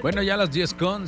Bueno, ya a las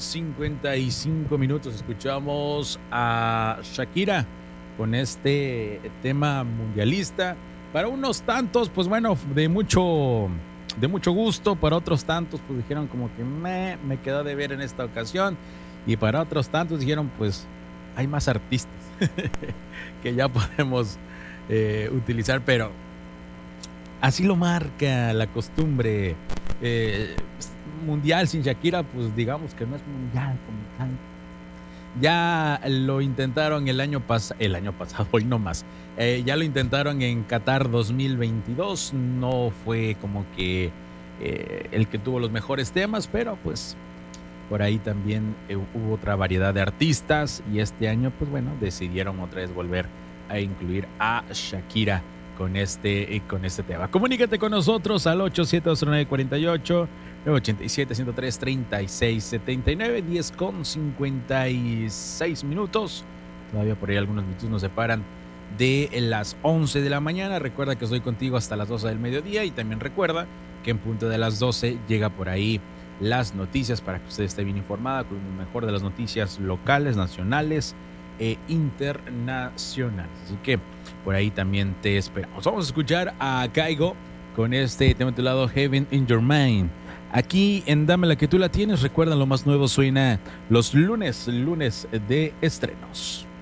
10:55 escuchamos a Shakira con este tema mundialista. Para unos tantos, pues bueno, de mucho gusto. Para otros tantos, pues dijeron como que me quedó de ver en esta ocasión. Y para otros tantos dijeron, pues hay más artistas que ya podemos utilizar, pero así lo marca la costumbre. Eh, Mundial sin Shakira, pues digamos que no es mundial como tal. Ya lo intentaron el año pasado, hoy no más. Ya lo intentaron en Qatar 2022. No fue como que el que tuvo los mejores temas, pero pues por ahí también hubo otra variedad de artistas. Y este año, pues bueno, decidieron otra vez volver a incluir a Shakira con este tema. Comunícate con nosotros al 872948 987 103 36 79 10:56. Todavía por ahí algunos minutos nos separan de las 11 de la mañana. Recuerda que estoy contigo hasta las 12 del mediodía y también recuerda que en punto de las 12 llega por ahí las noticias para que usted esté bien informada con lo mejor de las noticias locales, nacionales e internacionales. Así que por ahí también te esperamos. Vamos a escuchar a Kaigo con este tema titulado Heaven in Your Mind. Aquí en Dame la que tú la tienes. Recuerda, lo más nuevo suena los lunes de estrenos.